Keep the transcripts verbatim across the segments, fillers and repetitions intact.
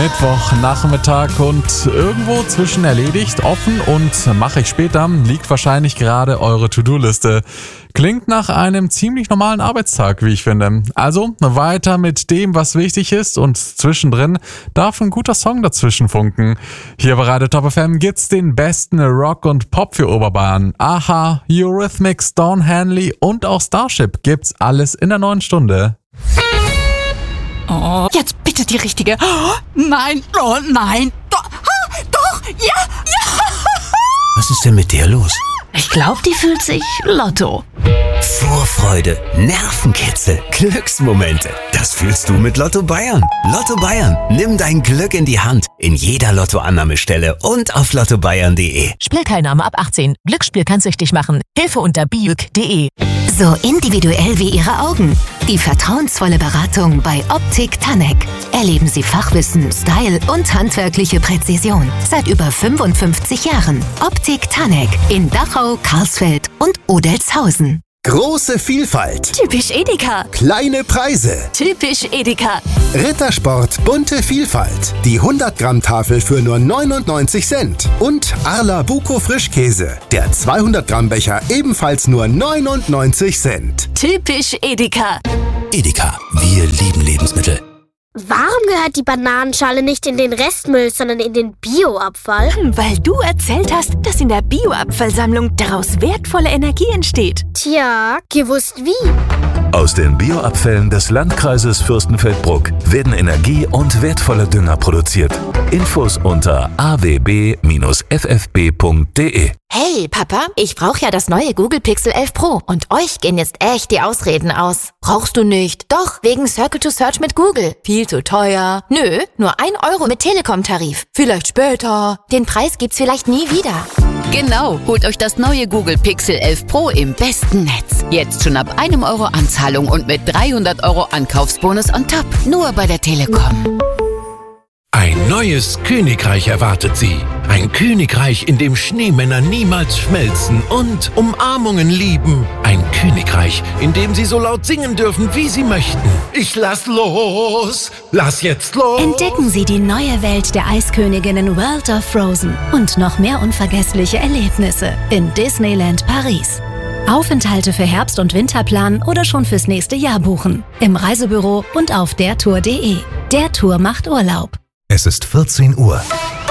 Mittwochnachmittag und irgendwo zwischen erledigt, offen und mache ich später liegt wahrscheinlich gerade eure To-Do-Liste. Klingt nach einem ziemlich normalen Arbeitstag, wie ich finde. Also weiter mit dem, was wichtig ist, und zwischendrin darf ein guter Song dazwischen funken. Hier bei Radio Top F M gibt's den besten Rock und Pop für Oberbayern. Aha, Eurythmics, Dawn Hanley und auch Starship gibt's alles in der neuen Stunde. Oh, jetzt bitte die richtige. Oh, nein, oh nein. Doch, doch, ja, ja. Was ist denn mit der los? Ich glaube, die fühlt sich Lotto. Vorfreude, Nervenkitzel, Glücksmomente. Das fühlst du mit Lotto Bayern. Lotto Bayern, nimm dein Glück in die Hand. In jeder Lottoannahmestelle und auf lotto bayern punkt de. Spielteilnahme ab achtzehn. Glücksspiel kann süchtig machen. Hilfe unter biuk punkt de. So individuell wie Ihre Augen. Die vertrauensvolle Beratung bei Optik Tanek. Erleben Sie Fachwissen, Style und handwerkliche Präzision. Seit über fünfundfünfzig Jahren. Optik Tanek in Dachau, Karlsfeld und Odelzhausen. Große Vielfalt. Typisch Edeka. Kleine Preise. Typisch Edeka. Rittersport bunte Vielfalt. Die hundert Gramm Tafel für nur neunundneunzig Cent. Und Arla Buko Frischkäse. Der zweihundert Gramm Becher ebenfalls nur neunundneunzig Cent. Typisch Edeka. Edeka, wir lieben Lebensmittel. Warum gehört die Bananenschale nicht in den Restmüll, sondern in den Bioabfall? Hm, weil du erzählt hast, dass in der Bioabfallsammlung daraus wertvolle Energie entsteht. Tja, gewusst wie. Aus den Bioabfällen des Landkreises Fürstenfeldbruck werden Energie und wertvolle Dünger produziert. Infos unter a w b Bindestrich f f b punkt de. Hey, Papa, ich brauche ja das neue Google Pixel elf Pro und euch gehen jetzt echt die Ausreden aus. Brauchst du nicht? Doch, wegen Circle to Search mit Google. Viel zu teuer. Nö, nur ein Euro mit Telekom-Tarif. Vielleicht später. Den Preis gibt's vielleicht nie wieder. Genau, holt euch das neue Google Pixel elf Pro im besten Netz. Jetzt schon ab einem Euro Anzahlung und mit dreihundert Euro Ankaufsbonus on top. Nur bei der Telekom. Ein neues Königreich erwartet Sie. Ein Königreich, in dem Schneemänner niemals schmelzen und Umarmungen lieben. Ein Königreich, in dem Sie so laut singen dürfen, wie Sie möchten. Ich lass los, lass jetzt los. Entdecken Sie die neue Welt der Eisköniginnen World of Frozen und noch mehr unvergessliche Erlebnisse in Disneyland Paris. Aufenthalte für Herbst- und Winter planen oder schon fürs nächste Jahr buchen. Im Reisebüro und auf der tour punkt de. Der Tour macht Urlaub. Es ist vierzehn Uhr.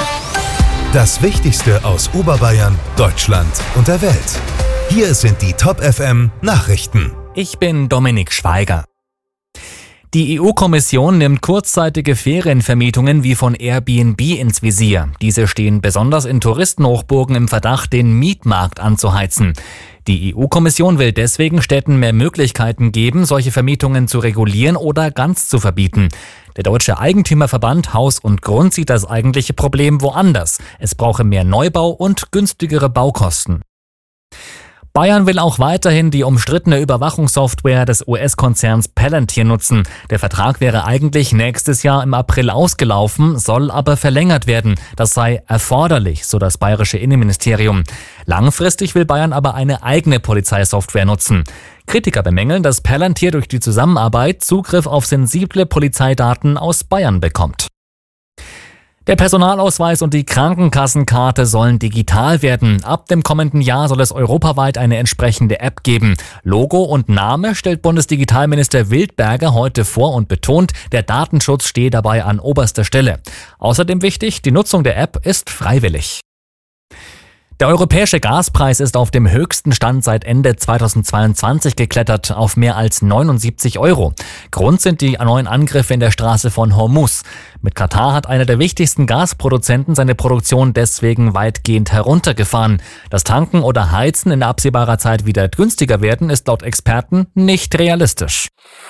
Das Wichtigste aus Oberbayern, Deutschland und der Welt. Hier sind die Top F M Nachrichten. Ich bin Dominik Schweiger. Die E U-Kommission nimmt kurzzeitige Ferienvermietungen wie von Airbnb ins Visier. Diese stehen besonders in Touristenhochburgen im Verdacht, den Mietmarkt anzuheizen. Die E U-Kommission will deswegen Städten mehr Möglichkeiten geben, solche Vermietungen zu regulieren oder ganz zu verbieten. Der Deutsche Eigentümerverband Haus und Grund sieht das eigentliche Problem woanders. Es brauche mehr Neubau und günstigere Baukosten. Bayern will auch weiterhin die umstrittene Überwachungssoftware des U S-Konzerns Palantir nutzen. Der Vertrag wäre eigentlich nächstes Jahr im April ausgelaufen, soll aber verlängert werden. Das sei erforderlich, so das bayerische Innenministerium. Langfristig will Bayern aber eine eigene Polizeisoftware nutzen. Kritiker bemängeln, dass Palantir durch die Zusammenarbeit Zugriff auf sensible Polizeidaten aus Bayern bekommt. Der Personalausweis und die Krankenkassenkarte sollen digital werden. Ab dem kommenden Jahr soll es europaweit eine entsprechende App geben. Logo und Name stellt Bundesdigitalminister Wildberger heute vor und betont, der Datenschutz stehe dabei an oberster Stelle. Außerdem wichtig, die Nutzung der App ist freiwillig. Der europäische Gaspreis ist auf dem höchsten Stand seit Ende zweitausendzweiundzwanzig geklettert auf mehr als neunundsiebzig Euro. Grund sind die neuen Angriffe in der Straße von Hormuz. Mit Katar hat einer der wichtigsten Gasproduzenten seine Produktion deswegen weitgehend heruntergefahren. Dass Tanken oder Heizen in absehbarer Zeit wieder günstiger werden, ist laut Experten nicht realistisch.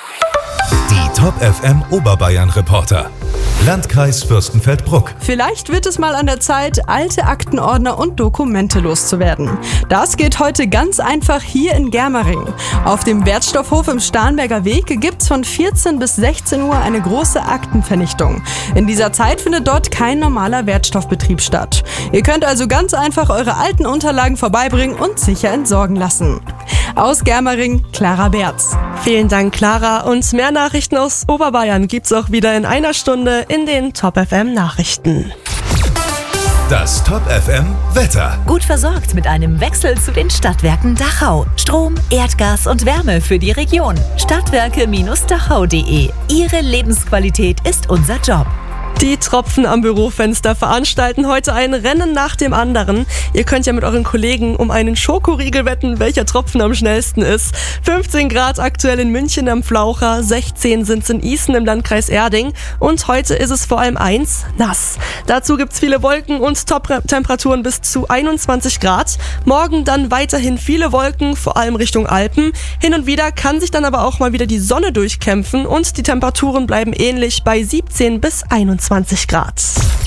Die Top F M Oberbayern Reporter. Landkreis Fürstenfeldbruck. Vielleicht wird es mal an der Zeit, alte Aktenordner und Dokumente loszuwerden. Das geht heute ganz einfach hier in Germering. Auf dem Wertstoffhof im Starnberger Weg gibt's von vierzehn bis sechzehn Uhr eine große Aktenvernichtung. In dieser Zeit findet dort kein normaler Wertstoffbetrieb statt. Ihr könnt also ganz einfach eure alten Unterlagen vorbeibringen und sicher entsorgen lassen. Aus Germering, Clara Berz. Vielen Dank, Clara. Und mehr Nachrichten aus Oberbayern gibt's auch wieder in einer Stunde in den Top F M Nachrichten. Das Top F M Wetter. Gut versorgt mit einem Wechsel zu den Stadtwerken Dachau. Strom, Erdgas und Wärme für die Region. Stadtwerke Dachau punkt de. Ihre Lebensqualität ist unser Job. Die Tropfen am Bürofenster veranstalten heute ein Rennen nach dem anderen. Ihr könnt ja mit euren Kollegen um einen Schokoriegel wetten, welcher Tropfen am schnellsten ist. fünfzehn Grad aktuell in München am Flaucher, sechzehn sind es in Isen im Landkreis Erding und heute ist es vor allem eins, nass. Dazu gibt's viele Wolken und Top-Temperaturen bis zu einundzwanzig Grad. Morgen dann weiterhin viele Wolken, vor allem Richtung Alpen. Hin und wieder kann sich dann aber auch mal wieder die Sonne durchkämpfen und die Temperaturen bleiben ähnlich bei siebzehn bis einundzwanzig Grad.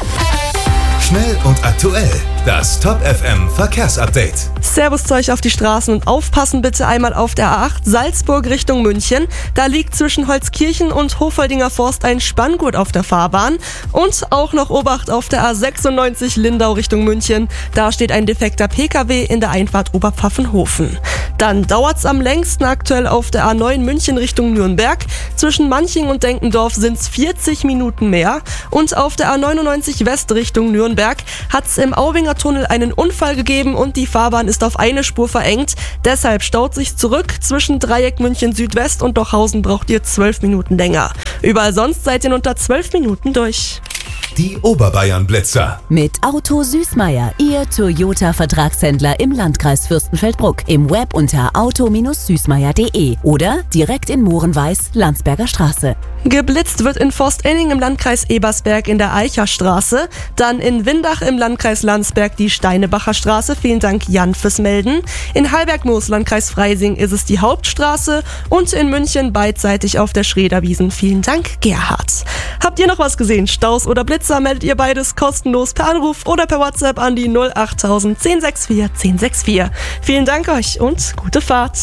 Schnell und aktuell. Das Top F M Verkehrsupdate. Servus zu euch auf die Straßen und aufpassen bitte einmal auf der A acht Salzburg Richtung München. Da liegt zwischen Holzkirchen und Hofoldinger Forst ein Spanngurt auf der Fahrbahn. Und auch noch Obacht auf der A sechsundneunzig Lindau Richtung München. Da steht ein defekter P K W in der Einfahrt Oberpfaffenhofen. Dann dauert's am längsten aktuell auf der A neun München Richtung Nürnberg. Zwischen Manching und Denkendorf sind's vierzig Minuten mehr. Und auf der A neunundneunzig West Richtung Nürnberg hat's im Aubinger Tunnel einen Unfall gegeben und die Fahrbahn ist auf eine Spur verengt. Deshalb staut sich zurück. Zwischen Dreieck München Südwest und Dochhausen braucht ihr zwölf Minuten länger. Überall sonst seid ihr in unter zwölf Minuten durch. Die Oberbayern-Blitzer. Mit Auto Süßmeier, Ihr Toyota-Vertragshändler im Landkreis Fürstenfeldbruck. Im Web unter auto Süßmeier punkt de oder direkt in Mohrenweiß, Landsberger Straße. Geblitzt wird in Forstenning im Landkreis Ebersberg in der Eicherstraße, dann in Windach im Landkreis Landsberg die Steinebacher Straße, vielen Dank Jan fürs Melden. In Halbergmoos, Landkreis Freising, ist es die Hauptstraße und in München beidseitig auf der Schrederwiesen, vielen Dank Gerhard. Habt ihr noch was gesehen? Staus oder Blitzer, meldet ihr beides kostenlos per Anruf oder per WhatsApp an die null achttausend zehn sechs vier zehn sechs vier. Vielen Dank euch und gute Fahrt.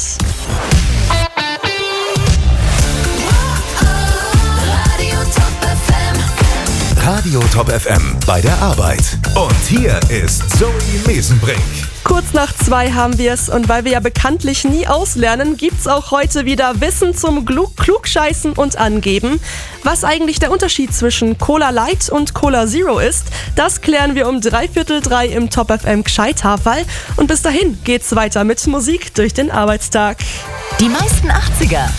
Radio Top F M bei der Arbeit. Und hier ist Zoe Mesenbrink. Kurz nach zwei haben wir es und weil wir ja bekanntlich nie auslernen, gibt's auch heute wieder Wissen zum Glu- Klugscheißen und Angeben. Was eigentlich der Unterschied zwischen Cola Light und Cola Zero ist, das klären wir um dreiviertel drei im Top F M Gscheithafall. Und bis dahin geht's weiter mit Musik durch den Arbeitstag. Die meisten achtziger